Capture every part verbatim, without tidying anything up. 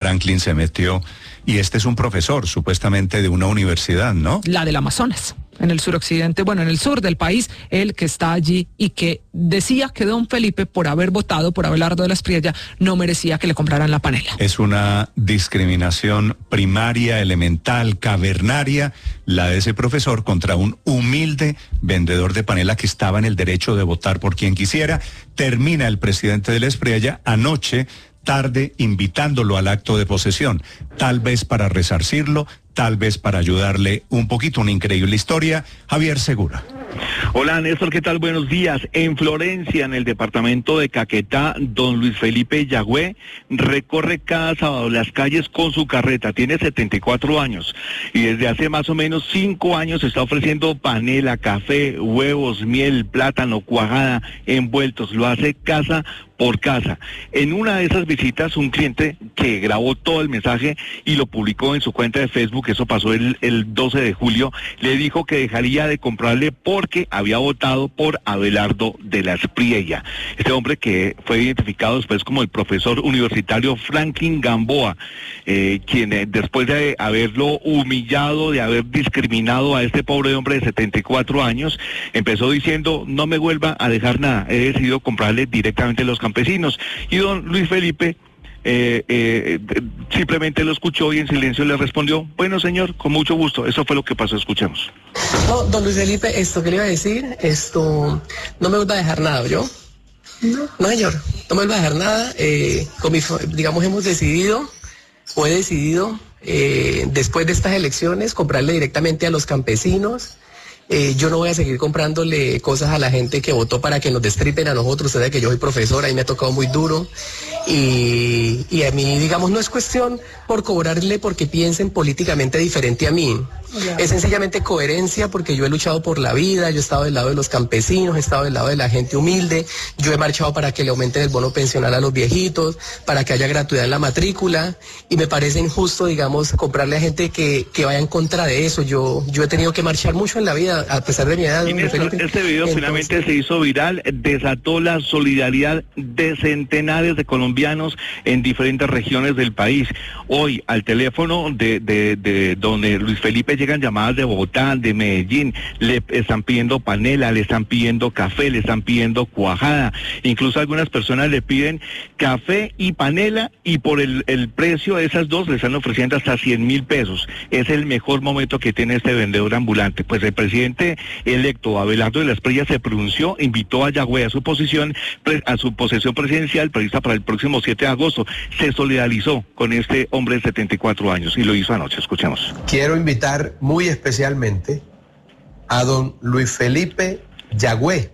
Franklin se metió, y este es un profesor, supuestamente de una universidad, ¿no? La del Amazonas, en el suroccidente, bueno, en el sur del país, el que está allí y que decía que don Felipe, por haber votado por Abelardo de la Espriella, no merecía que le compraran la panela. Es una discriminación primaria, elemental, cavernaria, la de ese profesor contra un humilde vendedor de panela que estaba en el derecho de votar por quien quisiera. Termina el presidente de la Espriella anoche, tarde, invitándolo al acto de posesión, tal vez para resarcirlo, tal vez para ayudarle un poquito. Una increíble historia. Javier Segura. Hola Néstor, ¿qué tal? Buenos días. En Florencia, en el departamento de Caquetá, don Luis Felipe Yagüe recorre cada sábado las calles con su carreta. Tiene setenta y cuatro años y desde hace más o menos cinco años está ofreciendo panela, café, huevos, miel, plátano, cuajada, envueltos. Lo hace casa por casa. En una de esas visitas, un cliente que grabó todo el mensaje y lo publicó en su cuenta de Facebook, eso pasó el, el doce de julio, le dijo que dejaría de comprarle porque había votado por Abelardo de la Espriella. Este hombre, que fue identificado después como el profesor universitario Franklin Gamboa, eh, quien eh, después de haberlo humillado, de haber discriminado a este pobre hombre de setenta y cuatro años, empezó diciendo: no me vuelva a dejar nada, he decidido comprarle directamente los campesinos. Y don Luis Felipe eh, eh, simplemente lo escuchó y en silencio le respondió: bueno, señor, con mucho gusto. Eso fue lo que pasó. Escuchemos. No, don Luis Felipe, esto que le iba a decir, esto, no me vuelva a dejar nada, ¿yo? No. No, señor, no me vuelva a dejar nada. Eh, con mi, digamos, hemos decidido, o he decidido, eh, después de estas elecciones, comprarle directamente a los campesinos. Eh, yo no voy a seguir comprándole cosas a la gente que votó para que nos destripen a nosotros. Usted sabe que yo soy profesora y me ha tocado muy duro. Y, y a mí, digamos, no es cuestión por cobrarle porque piensen políticamente diferente a mí. Ya. Es sencillamente coherencia, porque yo he luchado por la vida, yo he estado del lado de los campesinos, he estado del lado de la gente humilde, yo he marchado para que le aumenten el bono pensional a los viejitos, para que haya gratuidad en la matrícula, y me parece injusto, digamos, comprarle a gente que, que vaya en contra de eso. Yo, yo he tenido que marchar mucho en la vida, a pesar de mi edad. Y Néstor, este video Entonces, finalmente se hizo viral, desató la solidaridad de centenares de colombianos en diferentes regiones del país. Hoy, al teléfono de, de, de donde Luis Felipe llegan llamadas de Bogotá, de Medellín, le están pidiendo panela, le están pidiendo café, le están pidiendo cuajada. Incluso algunas personas le piden café y panela, y por el, el precio de esas dos le están ofreciendo hasta cien mil pesos. Es el mejor momento que tiene este vendedor ambulante. Pues el presidente electo Abelardo de la Espriella se pronunció, invitó a Yagüe a su posición, a su posesión presidencial prevista para el próximo siete de agosto. Se solidarizó con este hombre de setenta y cuatro años y lo hizo anoche. Escuchemos. Quiero invitar muy especialmente a don Luis Felipe Yagüe,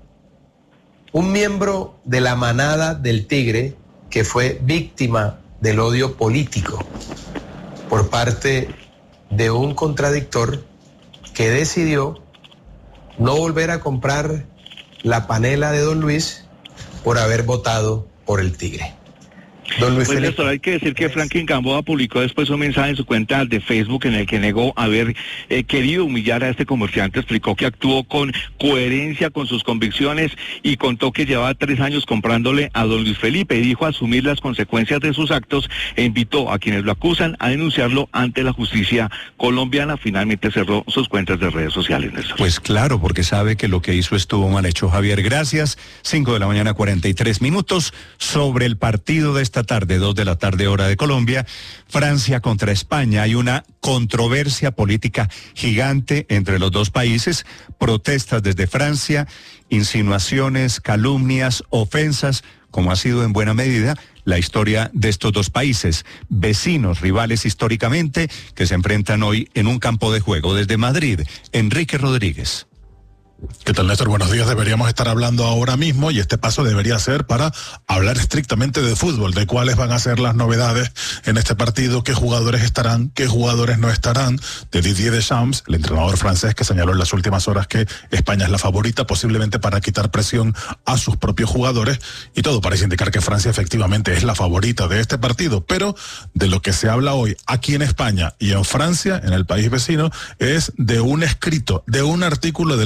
un miembro de la manada del Tigre que fue víctima del odio político por parte de un contradictor que decidió no volver a comprar la panela de don Luis por haber votado por el Tigre. Don Luis pues Felipe. Néstor, hay que decir que Franklin Gamboa publicó después un mensaje en su cuenta de Facebook en el que negó haber eh, querido humillar a este comerciante. Explicó que actuó con coherencia con sus convicciones y contó que llevaba tres años comprándole a don Luis Felipe, y dijo asumir las consecuencias de sus actos e invitó a quienes lo acusan a denunciarlo ante la justicia colombiana. Finalmente cerró sus cuentas de redes sociales, Néstor. Pues claro, porque sabe que lo que hizo estuvo mal hecho. Javier, gracias. cinco de la mañana, cuarenta y tres minutos. Sobre el partido de esta tarde, dos de la tarde hora de Colombia, Francia contra España. Hay una controversia política gigante entre los dos países, protestas desde Francia, insinuaciones, calumnias, ofensas, como ha sido en buena medida la historia de estos dos países, vecinos, rivales históricamente, que se enfrentan hoy en un campo de juego. Desde Madrid, Enrique Rodríguez. ¿Qué tal, Néstor? Buenos días. Deberíamos estar hablando ahora mismo, y este paso debería ser para hablar estrictamente de fútbol, de cuáles van a ser las novedades en este partido, qué jugadores estarán, qué jugadores no estarán, de Didier Deschamps, el entrenador francés que señaló en las últimas horas que España es la favorita, posiblemente para quitar presión a sus propios jugadores, y todo parece indicar que Francia efectivamente es la favorita de este partido. Pero de lo que se habla hoy aquí en España y en Francia, en el país vecino, es de un escrito, de un artículo del expresidente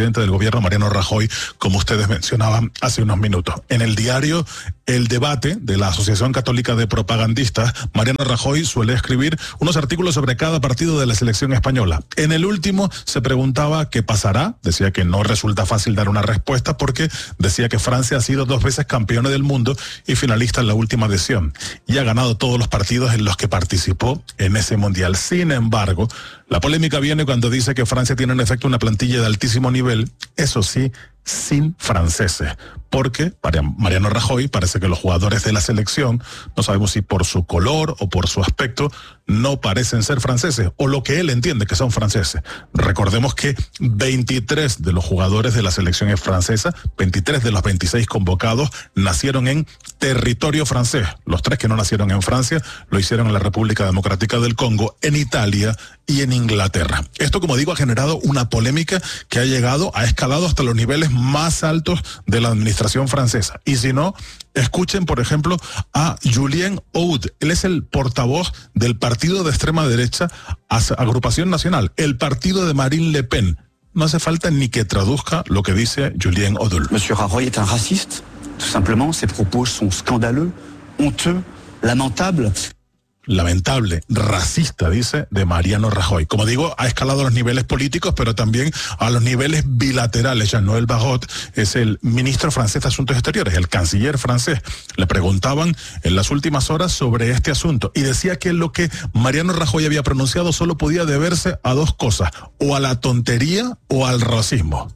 presidente del gobierno, Mariano Rajoy, como ustedes mencionaban hace unos minutos. En el diario El Debate de la Asociación Católica de Propagandistas, Mariano Rajoy suele escribir unos artículos sobre cada partido de la selección española. En el último se preguntaba qué pasará, decía que no resulta fácil dar una respuesta porque decía que Francia ha sido dos veces campeona del mundo y finalista en la última edición y ha ganado todos los partidos en los que participó en ese mundial. Sin embargo, la polémica viene cuando dice que Francia tiene en efecto una plantilla de altísimo nivel, eso sí, sin franceses, porque para Mariano Rajoy parece que los jugadores de la selección, no sabemos si por su color o por su aspecto, no parecen ser franceses, o lo que él entiende que son franceses. Recordemos que veintitrés de los jugadores de la selección francesa, veintitrés de los veintiséis convocados, nacieron en territorio francés. Los tres que no nacieron en Francia lo hicieron en la República Democrática del Congo, en Italia y en Inglaterra. Esto, como digo, ha generado una polémica que ha llegado, ha escalado hasta los niveles más altos de la administración francesa. Y si no, escuchen, por ejemplo, a Julien Aude. Él es el portavoz del partido de extrema derecha Agrupación Nacional, el partido de Marine Le Pen. No hace falta ni que traduzca lo que dice Julien Aude. Monsieur Rajoy est un raciste, tout simplement. Ses propos sont scandaleux, honteux, lamentables. Lamentable, racista, dice, de Mariano Rajoy. Como digo, ha escalado a los niveles políticos, pero también a los niveles bilaterales. Jean-Noël Barrot es el ministro francés de Asuntos Exteriores, el canciller francés. Le preguntaban en las últimas horas sobre este asunto y decía que lo que Mariano Rajoy había pronunciado solo podía deberse a dos cosas, o a la tontería o al racismo.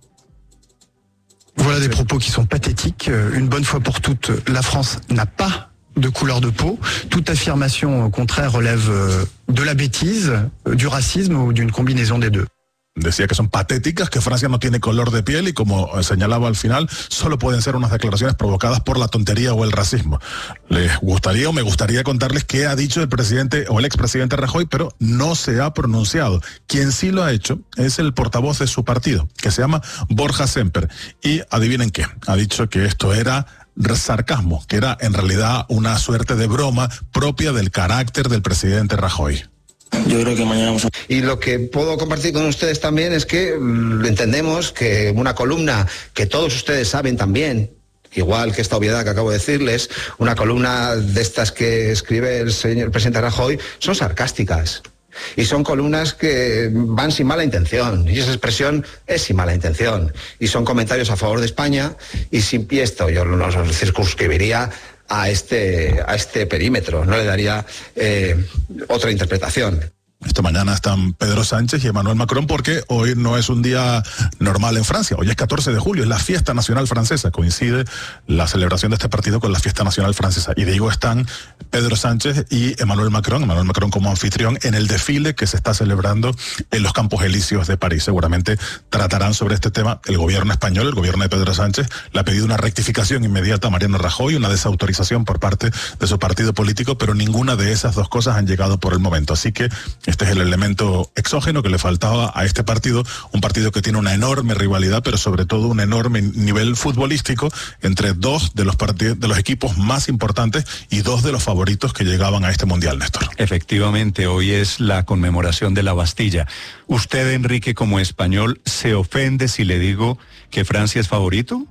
Voilà des propos qui sont pathétiques. Une bonne fois pour toutes, la France n'a pas de couleur de peau. Toute affirmation contraire relève de la bêtise, du racisme ou d'une combinaison des deux. Decía que son patéticas, que Francia no tiene color de piel y, como señalaba al final, solo pueden ser unas declaraciones provocadas por la tontería o el racismo. Les gustaría o me gustaría contarles qué ha dicho el presidente o el expresidente Rajoy, pero no se ha pronunciado. Quien sí lo ha hecho es el portavoz de su partido, que se llama Borja Semper. Y adivinen qué, ha dicho que esto era sarcasmo, que era en realidad una suerte de broma propia del carácter del presidente Rajoy. Yo creo que mañana vamos a... Y lo que puedo compartir con ustedes también es que mmm, entendemos que una columna que todos ustedes saben también, igual que esta obviedad que acabo de decirles, una columna de estas que escribe el señor el presidente Rajoy, son sarcásticas. Y son columnas que van sin mala intención, y esa expresión es sin mala intención, y son comentarios a favor de España, y sin pie esto yo los circunscribiría a este, a este perímetro, no le daría eh, otra interpretación. Esta mañana están Pedro Sánchez y Emmanuel Macron porque hoy no es un día normal en Francia. Hoy es catorce de julio, es la fiesta nacional francesa. Coincide la celebración de este partido con la fiesta nacional francesa. Y digo, están Pedro Sánchez y Emmanuel Macron, Emmanuel Macron como anfitrión, en el desfile que se está celebrando en los Campos Elíseos de París. Seguramente tratarán sobre este tema. El gobierno español, el gobierno de Pedro Sánchez, le ha pedido una rectificación inmediata a Mariano Rajoy, una desautorización por parte de su partido político, pero ninguna de esas dos cosas han llegado por el momento. Así que este es el elemento exógeno que le faltaba a este partido, un partido que tiene una enorme rivalidad, pero sobre todo un enorme nivel futbolístico entre dos de los partidos, de los equipos más importantes y dos de los favoritos que llegaban a este mundial, Néstor. Efectivamente, hoy es la conmemoración de la Bastilla. ¿Usted, Enrique, como español, se ofende si le digo que Francia es favorito?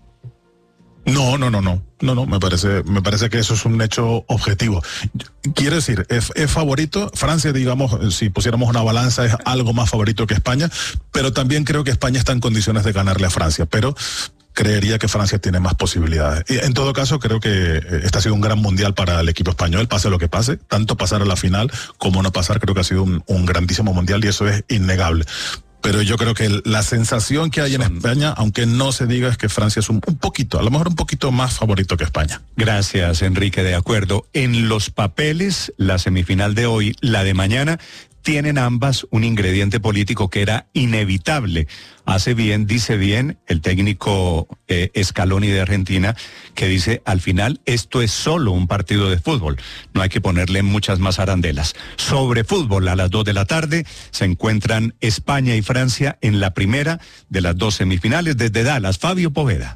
No, no, no, no, no, no, me parece, me parece que eso es un hecho objetivo. Quiere decir, es, es favorito, Francia, digamos, si pusiéramos una balanza, es algo más favorito que España, pero también creo que España está en condiciones de ganarle a Francia, pero creería que Francia tiene más posibilidades. Y en todo caso, creo que este ha sido un gran mundial para el equipo español, pase lo que pase, tanto pasar a la final como no pasar, creo que ha sido un, un grandísimo mundial y eso es innegable. Pero yo creo que la sensación que hay en España, aunque no se diga, es que Francia es un, un poquito, a lo mejor un poquito más favorito que España. Gracias, Enrique, de acuerdo. En los papeles, la semifinal de hoy, la de mañana, tienen ambas un ingrediente político que era inevitable. Hace bien, dice bien el técnico eh, Scaloni de Argentina, que dice, al final esto es solo un partido de fútbol, no hay que ponerle muchas más arandelas. Sobre fútbol, a las dos de la tarde se encuentran España y Francia en la primera de las dos semifinales. Desde Dallas, Fabio Poveda.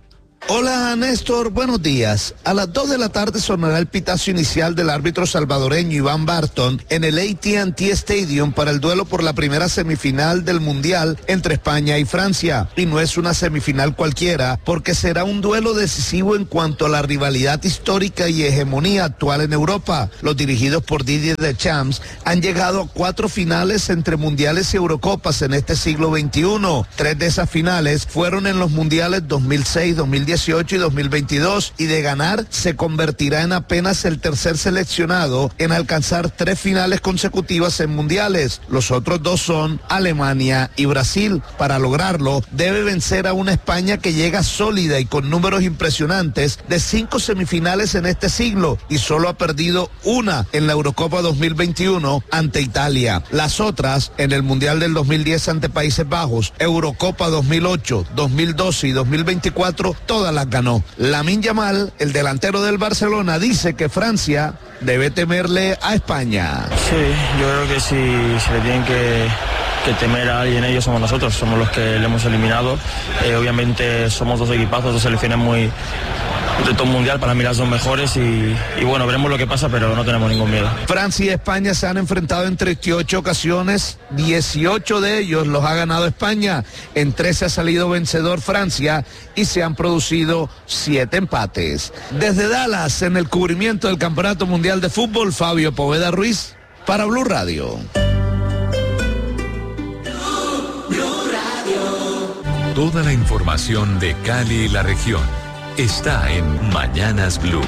Hola Néstor, buenos días. A las dos de la tarde sonará el pitazo inicial del árbitro salvadoreño Iván Barton en el A T and T Stadium para el duelo por la primera semifinal del Mundial entre España y Francia. Y no es una semifinal cualquiera, porque será un duelo decisivo en cuanto a la rivalidad histórica y hegemonía actual en Europa. Los dirigidos por Didier Deschamps han llegado a cuatro finales entre Mundiales y Eurocopas en este siglo veintiuno. Tres de esas finales fueron en los Mundiales dos mil seis, dos mil dieciocho y dos mil veintidós, y de ganar se convertirá en apenas el tercer seleccionado en alcanzar tres finales consecutivas en mundiales. Los otros dos son Alemania y Brasil. Para lograrlo, debe vencer a una España que llega sólida y con números impresionantes de cinco semifinales en este siglo, y solo ha perdido una en la Eurocopa dos mil veintiuno ante Italia. Las otras en el Mundial del dos mil diez ante Países Bajos, Eurocopa dos mil ocho, dos mil doce y dos mil veinticuatro, todas las ganó. Lamine Yamal, el delantero del Barcelona, dice que Francia debe temerle a España. Sí, yo creo que si se le tienen que, que temer a alguien, ellos somos nosotros, somos los que le hemos eliminado. Eh, obviamente somos dos equipazos, dos selecciones muy de todo mundial, para mí las dos mejores, y, y bueno, veremos lo que pasa, pero no tenemos ningún miedo. Francia y España se han enfrentado en treinta y ocho ocasiones, dieciocho de ellos los ha ganado España, en trece ha salido vencedor Francia y se han producido siete empates. Desde Dallas, en el cubrimiento del Campeonato Mundial de Fútbol, Fabio Poveda Ruiz para Blue Radio. Toda la información de Cali y la región está en Mañanas Blue.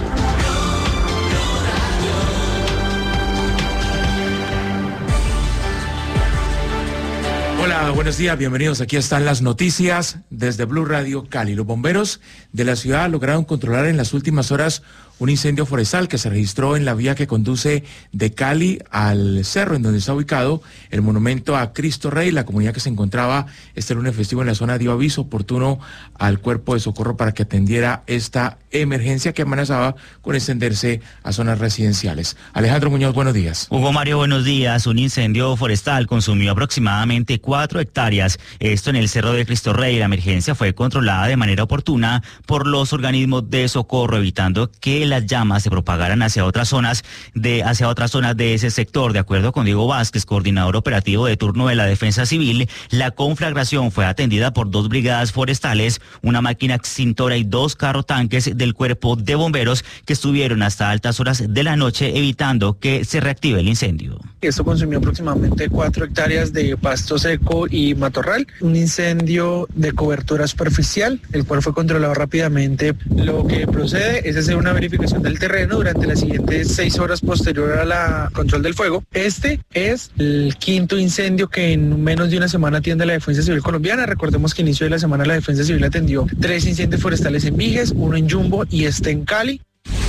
Hola, buenos días, bienvenidos. Aquí están las noticias desde Blue Radio Cali. Los bomberos de la ciudad lograron controlar en las últimas horas un incendio forestal que se registró en la vía que conduce de Cali al cerro, en donde está ubicado el monumento a Cristo Rey. La comunidad que se encontraba este lunes festivo en la zona dio aviso oportuno al cuerpo de socorro para que atendiera esta emergencia que amenazaba con extenderse a zonas residenciales. Alejandro Muñoz, buenos días. Hugo Mario, buenos días. Un incendio forestal consumió aproximadamente cuatro hectáreas, esto en el Cerro de Cristo Rey. La emergencia fue controlada de manera oportuna por los organismos de socorro, evitando que las llamas se propagaran hacia otras zonas de hacia otras zonas de ese sector. De acuerdo con Diego Vázquez, coordinador operativo de turno de la Defensa Civil, la conflagración fue atendida por dos brigadas forestales, una máquina extintora y dos carro tanques del cuerpo de bomberos que estuvieron hasta altas horas de la noche evitando que se reactive el incendio. Esto consumió aproximadamente cuatro hectáreas de pasto seco y matorral, un incendio de cobertura superficial, el cual fue controlado rápidamente. Lo que procede es hacer una verificación del terreno durante las siguientes seis horas posterior a la control del fuego. Este es el quinto incendio que en menos de una semana atiende la Defensa Civil colombiana. Recordemos que inicio de la semana la Defensa Civil atendió tres incendios forestales en Viges, uno en Jumbo y este en Cali.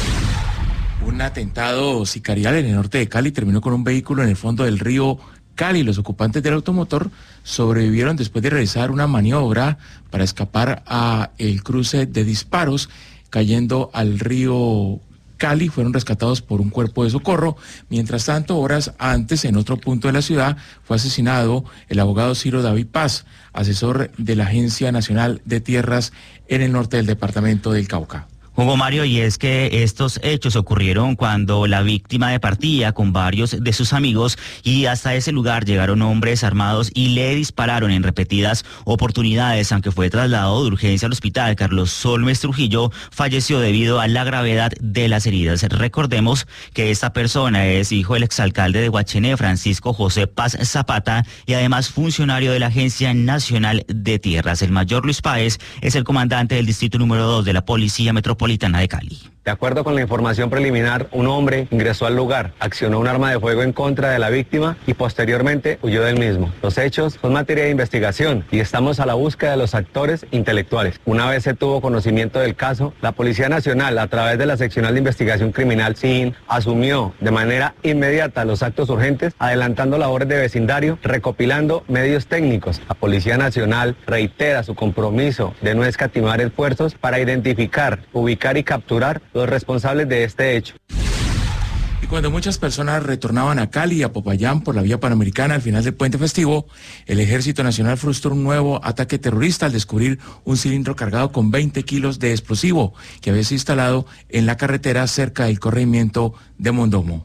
Un atentado sicarial en el norte de Cali terminó con un vehículo en el fondo del río Cali. Los ocupantes del automotor sobrevivieron después de realizar una maniobra para escapar a el cruce de disparos, cayendo al río Cali. Fueron rescatados por un cuerpo de socorro. Mientras tanto, horas antes, en otro punto de la ciudad, fue asesinado el abogado Ciro David Paz, asesor de la Agencia Nacional de Tierras en el norte del departamento del Cauca. Hugo Mario, y es que estos hechos ocurrieron cuando la víctima departía con varios de sus amigos y hasta ese lugar llegaron hombres armados y le dispararon en repetidas oportunidades. Aunque fue trasladado de urgencia al hospital, Carlos Solmes Trujillo falleció debido a la gravedad de las heridas. Recordemos que esta persona es hijo del exalcalde de Guachené, Francisco José Paz Zapata, y además funcionario de la Agencia Nacional de Tierras. El mayor Luis Páez es el comandante del distrito número dos de la Policía Metropolitana de Cali. De acuerdo con la información preliminar, un hombre ingresó al lugar, accionó un arma de fuego en contra de la víctima y posteriormente huyó del mismo. Los hechos son materia de investigación y estamos a la búsqueda de los actores intelectuales. Una vez se tuvo conocimiento del caso, la Policía Nacional, a través de la Seccional de Investigación Criminal S I N, asumió de manera inmediata los actos urgentes, adelantando labores de vecindario, recopilando medios técnicos. La Policía Nacional reitera su compromiso de no escatimar esfuerzos para identificar, ubicar y capturar los responsables de este hecho. Y cuando muchas personas retornaban a Cali y a Popayán por la vía panamericana al final del puente festivo, el Ejército Nacional frustró un nuevo ataque terrorista al descubrir un cilindro cargado con veinte kilos de explosivo que había sido instalado en la carretera cerca del corregimiento de Mondomo.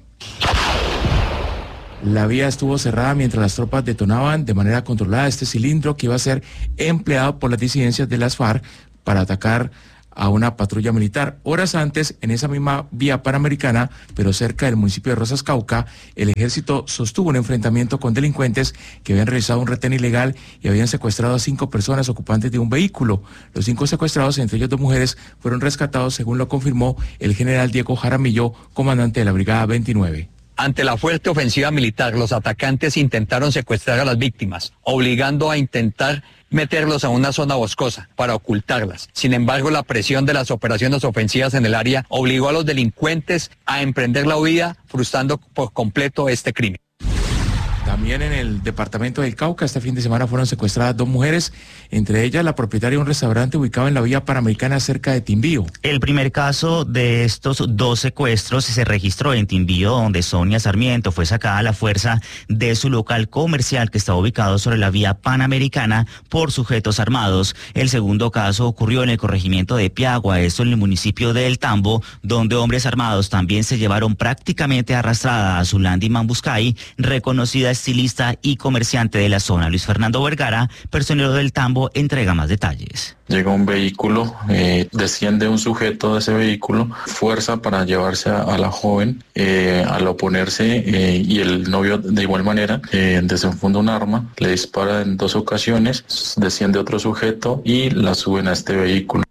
La vía estuvo cerrada mientras las tropas detonaban de manera controlada este cilindro que iba a ser empleado por las disidencias de las FARC para atacar a una patrulla militar. Horas antes, en esa misma vía panamericana, pero cerca del municipio de Rosas Cauca, el ejército sostuvo un enfrentamiento con delincuentes que habían realizado un retén ilegal y habían secuestrado a cinco personas ocupantes de un vehículo. Los cinco secuestrados, entre ellos dos mujeres, fueron rescatados, según lo confirmó el general Diego Jaramillo, comandante de la Brigada veintinueve. Ante la fuerte ofensiva militar, los atacantes intentaron secuestrar a las víctimas, obligando a intentar meterlos a una zona boscosa para ocultarlas. Sin embargo, la presión de las operaciones ofensivas en el área obligó a los delincuentes a emprender la huida, frustrando por completo este crimen. También en el departamento del Cauca, este fin de semana fueron secuestradas dos mujeres, entre ellas la propietaria de un restaurante ubicado en la vía panamericana cerca de Timbío. El primer caso de estos dos secuestros se registró en Timbío, donde Sonia Sarmiento fue sacada a la fuerza de su local comercial que estaba ubicado sobre la vía panamericana por sujetos armados. El segundo caso ocurrió en el corregimiento de Piagua, esto en el municipio de El Tambo, donde hombres armados también se llevaron prácticamente arrastrada a Zulandi Mambuscay, reconocida estilista y comerciante de la zona. Luis Fernando Vergara, personero del Tambo, entrega más detalles. Llega un vehículo, eh, desciende un sujeto de ese vehículo, fuerza para llevarse a, a la joven, eh, al oponerse eh, y el novio de igual manera eh, desenfunda un arma, le dispara en dos ocasiones, desciende otro sujeto y la suben a este vehículo.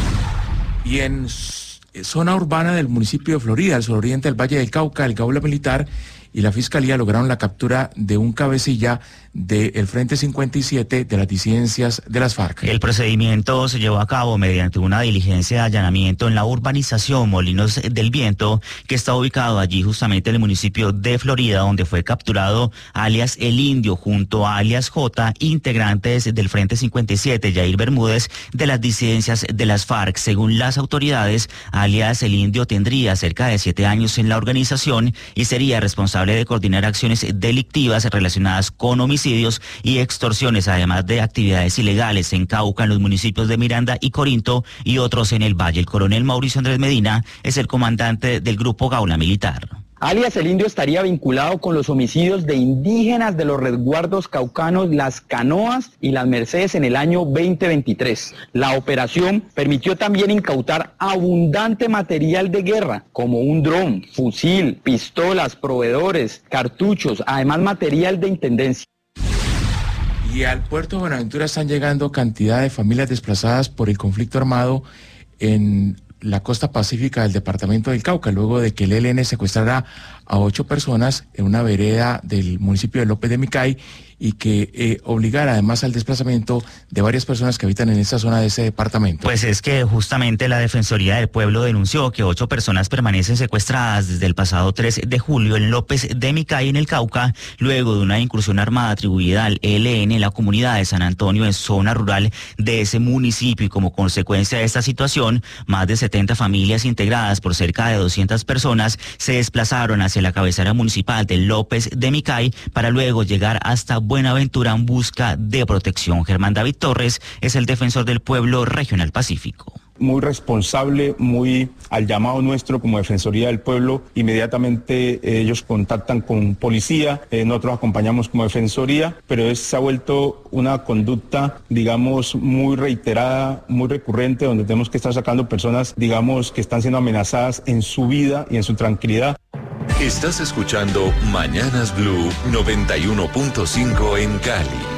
Y en zona urbana del municipio de Florida, al suroriente del Valle del Cauca, el Gaula Militar y la Fiscalía lograron la captura de un cabecilla del Frente cincuenta y siete de las disidencias de las FARC. El procedimiento se llevó a cabo mediante una diligencia de allanamiento en la urbanización Molinos del Viento, que está ubicado allí justamente en el municipio de Florida, donde fue capturado alias El Indio junto a alias J, integrantes del Frente cincuenta y siete, Yair Bermúdez, de las disidencias de las FARC. Según las autoridades, alias El Indio tendría cerca de siete años en la organización y sería responsable de coordinar acciones delictivas relacionadas con homicidios y extorsiones, además de actividades ilegales en Cauca, en los municipios de Miranda y Corinto y otros en el Valle. El coronel Mauricio Andrés Medina es el comandante del grupo Gaula Militar. Alias El Indio estaría vinculado con los homicidios de indígenas de los resguardos caucanos Las Canoas y Las Mercedes en el año veinte veintitrés. La operación permitió también incautar abundante material de guerra, como un dron, fusil, pistolas, proveedores, cartuchos, además material de intendencia. Y al puerto de Buenaventura están llegando cantidad de familias desplazadas por el conflicto armado en la costa pacífica del departamento del Cauca, luego de que el E L N secuestrara a ocho personas en una vereda del municipio de López de Micay y que eh, obligara además al desplazamiento de varias personas que habitan en esta zona de ese departamento. Pues es que justamente la Defensoría del Pueblo denunció que ocho personas permanecen secuestradas desde el pasado tres de julio en López de Micay, en el Cauca, luego de una incursión armada atribuida al E L N en la comunidad de San Antonio, en zona rural de ese municipio, y como consecuencia de esta situación, más de setenta familias integradas por cerca de doscientas personas se desplazaron hacia la cabecera municipal de López de Micay para luego llegar hasta Buenaventura en busca de protección. Germán David Torres es el defensor del pueblo regional Pacífico. Muy responsable, muy al llamado nuestro como Defensoría del Pueblo. Inmediatamente eh, ellos contactan con policía, eh, nosotros acompañamos como Defensoría, pero es, se ha vuelto una conducta, digamos, muy reiterada, muy recurrente, donde tenemos que estar sacando personas, digamos, que están siendo amenazadas en su vida y en su tranquilidad. Estás escuchando Mañanas Blue noventa y uno punto cinco en Cali.